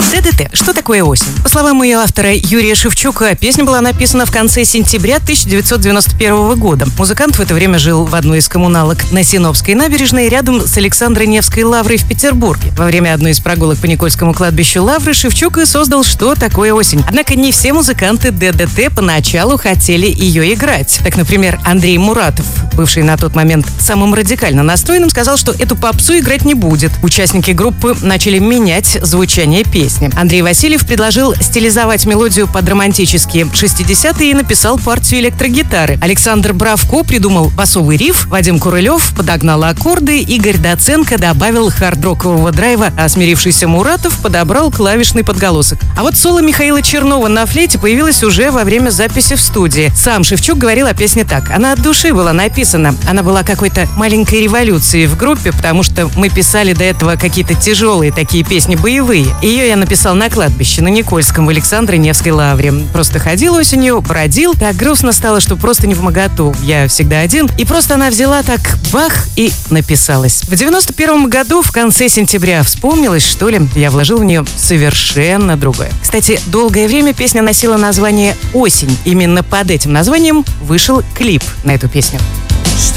ДДТ. Что такое осень? По словам ее автора Юрия Шевчука, песня была написана в конце сентября 1991 года. Музыкант в это время жил в одной из коммуналок на Синопской набережной рядом с Александро-Невской лаврой в Петербурге. Во время одной из прогулок по Никольскому кладбищу Лавры Шевчук и создал «Что такое осень?». Однако не все музыканты ДДТ поначалу хотели ее играть. Так, например, Андрей Муратов, бывший на тот момент самым радикально настроенным, сказал, что эту попсу играть не будет. Участники группы начали менять звучание песни. Андрей Васильев предложил стилизовать мелодию под романтические 60-е и написал партию электрогитары. Александр Бравко придумал басовый риф, Вадим Курылев подогнал аккорды, Игорь Доценко добавил хард-рокового драйва, а смирившийся Муратов подобрал клавишный подголосок. А вот соло Михаила Чернова на флейте появилось уже во время записи в студии. Сам Шевчук говорил о песне так: она от души была написана. Она была какой-то маленькой революцией в группе, потому что мы писали до этого какие-то тяжелые такие песни, боевые. Ее я написал на кладбище, на Никольском, в Александро-Невской лавре. Просто ходил осенью, бродил. Так грустно стало, что просто не вмоготу. Я всегда один. И просто она взяла так, бах, и написалась. В 91 году, в конце сентября, вспомнилось, что ли, я вложил в нее совершенно другое. Кстати, долгое время песня носила название «Осень». Именно под этим названием вышел клип на эту песню.